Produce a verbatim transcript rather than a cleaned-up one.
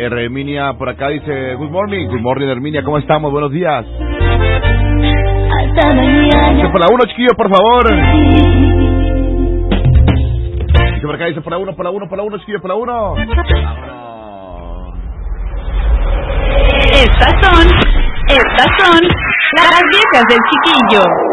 Herminia por acá dice, good morning, good morning Herminia, ¿cómo estamos? Buenos días. Hasta mañana. Dice por la uno, chiquillos, por favor. Dice por acá, dice por la uno, por la uno, por la uno, chiquillos, por la uno. Estas son, estas son las viejas del chiquillo.